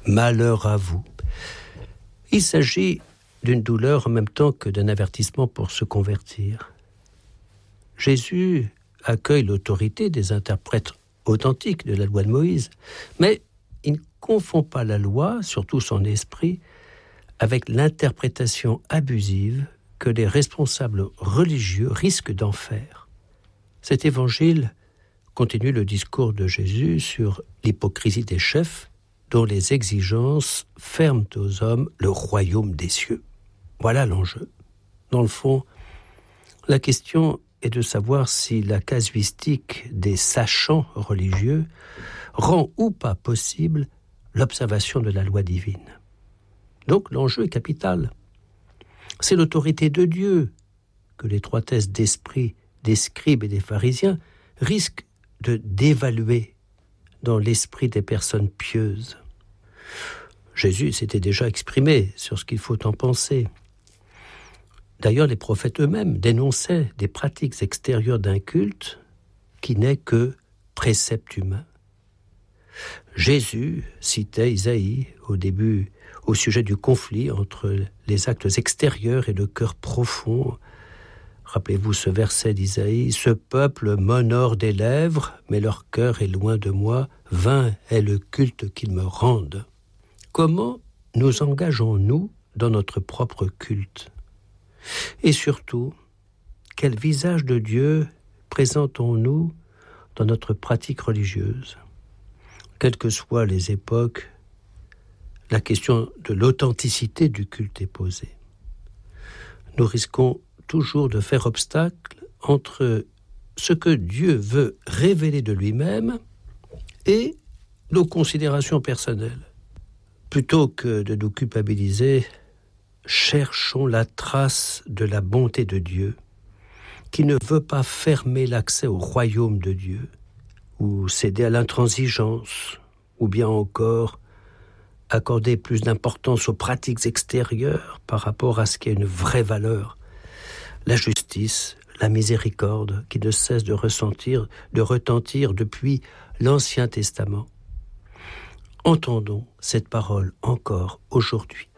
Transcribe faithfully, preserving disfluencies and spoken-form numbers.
malheur à vous. Il s'agit d'une douleur en même temps que d'un avertissement pour se convertir. Jésus accueille l'autorité des interprètes authentiques de la loi de Moïse, mais il ne confond pas la loi, surtout son esprit, avec l'interprétation abusive que les responsables religieux risquent d'en faire. Cet évangile continue le discours de Jésus sur l'hypocrisie des chefs, dont les exigences ferment aux hommes le royaume des cieux. Voilà l'enjeu. Dans le fond, la question est de savoir si la casuistique des sachants religieux rend ou pas possible l'observation de la loi divine. Donc l'enjeu est capital. C'est l'autorité de Dieu que l'étroitesse d'esprit des scribes et des pharisiens risque de dévaluer dans l'esprit des personnes pieuses. Jésus s'était déjà exprimé sur ce qu'il faut en penser. D'ailleurs, les prophètes eux-mêmes dénonçaient des pratiques extérieures d'un culte qui n'est que précepte humain. Jésus citait Isaïe au début au sujet du conflit entre les actes extérieurs et le cœur profond. Rappelez-vous ce verset d'Isaïe, « Ce peuple m'honore des lèvres, mais leur cœur est loin de moi, vain est le culte qu'ils me rendent. » Comment nous engageons-nous dans notre propre culte ? Et surtout, quel visage de Dieu présentons-nous dans notre pratique religieuse ? Quelles que soient les époques, la question de l'authenticité du culte est posée. Nous risquons toujours de faire obstacle entre ce que Dieu veut révéler de lui-même et nos considérations personnelles. Plutôt que de nous culpabiliser, cherchons la trace de la bonté de Dieu, qui ne veut pas fermer l'accès au royaume de Dieu, ou céder à l'intransigeance, ou bien encore accorder plus d'importance aux pratiques extérieures par rapport à ce qui a une vraie valeur. La justice, la miséricorde qui ne cesse de ressentir, de retentir depuis l'Ancien Testament. Entendons cette parole encore aujourd'hui.